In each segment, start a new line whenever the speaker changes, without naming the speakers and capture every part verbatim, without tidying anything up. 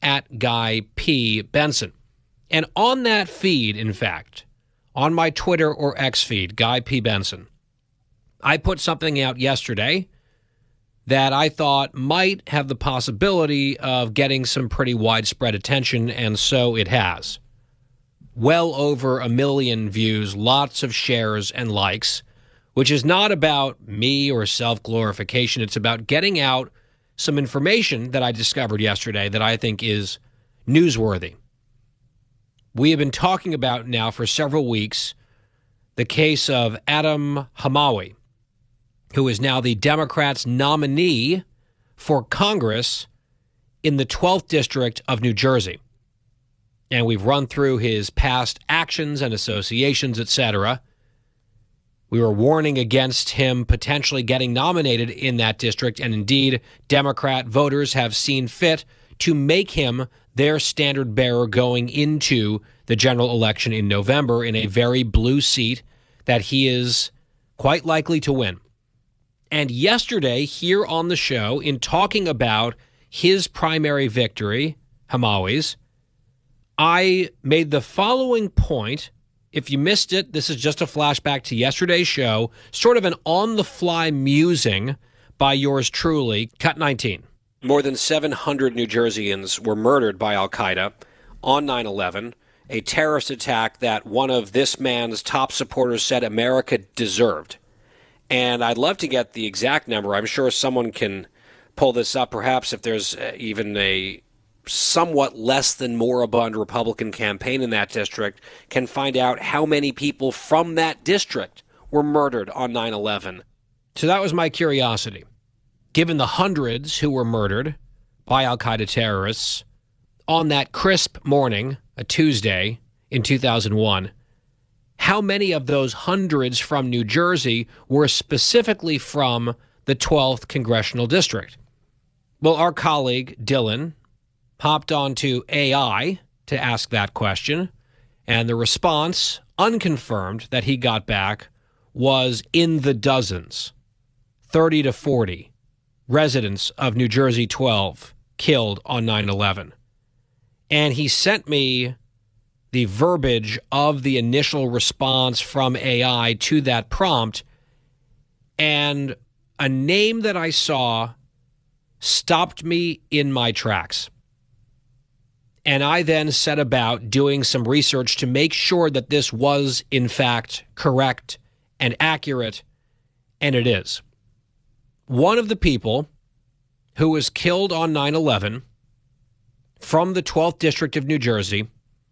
at Guy P. Benson. And on that feed, in fact, on my Twitter or X feed, Guy P. Benson, I put something out yesterday that I thought might have the possibility of getting some pretty widespread attention, and so it has. Well over a million views, lots of shares and likes, which is not about me or self-glorification. It's about getting out some information that I discovered yesterday that I think is newsworthy. We have been talking about now for several weeks the case of Adam Hamawi, who is now the Democrats' nominee for Congress in the twelfth District of New Jersey. And we've run through his past actions and associations, et cetera. We were warning against him potentially getting nominated in that district, and indeed, Democrat voters have seen fit to make him their standard bearer going into the general election in November in a very blue seat that he is quite likely to win. And yesterday, here on the show, in talking about his primary victory, Hamawi's, I made the following point. If you missed it, this is just a flashback to yesterday's show, sort of an on-the-fly musing by yours truly, Cut nineteen. More than seven hundred New Jerseyans were murdered by al-Qaeda on nine eleven, a terrorist attack that one of this man's top supporters said America deserved. And I'd love to get the exact number. I'm sure someone can pull this up, perhaps if there's even a somewhat less than moribund Republican campaign in that district, can find out how many people from that district were murdered on nine eleven. So that was my curiosity. Given the hundreds who were murdered by al-Qaeda terrorists on that crisp morning, a Tuesday in two thousand one, how many of those hundreds from New Jersey were specifically from the twelfth Congressional District? Well, our colleague, Dylan, hopped onto A I to ask that question, and the response, unconfirmed, that he got back was in the dozens, thirty to forty residents of New Jersey twelve killed on nine eleven. And he sent me the verbiage of the initial response from A I to that prompt, and a name that I saw stopped me in my tracks. And I then set about doing some research to make sure that this was, in fact, correct and accurate, and it is. One of the people who was killed on nine eleven from the twelfth District of New Jersey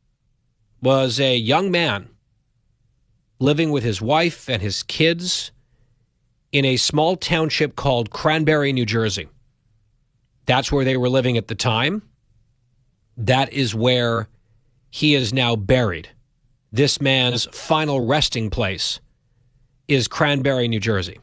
was a young man living with his wife and his kids in a small township called Cranberry, New Jersey. That's where they were living at the time. That is where he is now buried. This man's final resting place is Cranberry, New Jersey,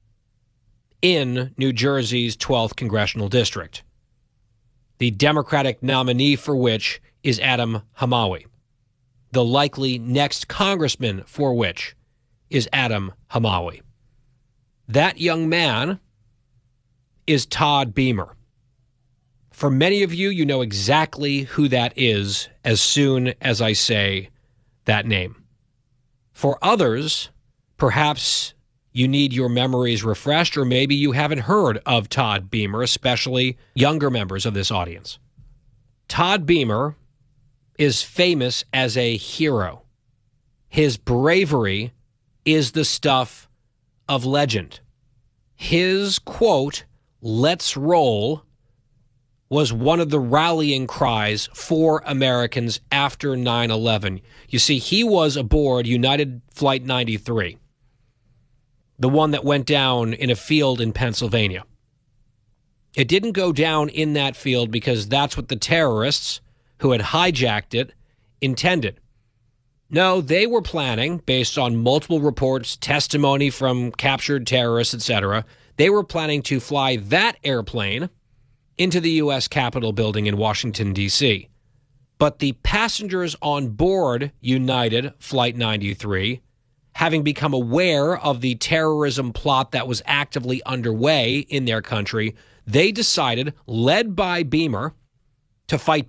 in New Jersey's twelfth Congressional District, the Democratic nominee for which is Adam Hamawi, the likely next congressman for which is Adam Hamawi. That young man is Todd Beamer. For many of you, you know exactly who that is as soon as I say that name. For others, perhaps you need your memories refreshed, or maybe you haven't heard of Todd Beamer, especially younger members of this audience. Todd Beamer is famous as a hero. His bravery is the stuff of legend. His quote, "Let's roll," was one of the rallying cries for Americans after nine eleven. You see, he was aboard United Flight ninety-three, the one that went down in a field in Pennsylvania. It didn't go down in that field because that's what the terrorists who had hijacked it intended. No, they were planning, based on multiple reports, testimony from captured terrorists, et cetera, they were planning to fly that airplane into the U S Capitol building in Washington, D C. But the passengers on board United Flight ninety-three, having become aware of the terrorism plot that was actively underway in their country, they decided, led by Beamer, to fight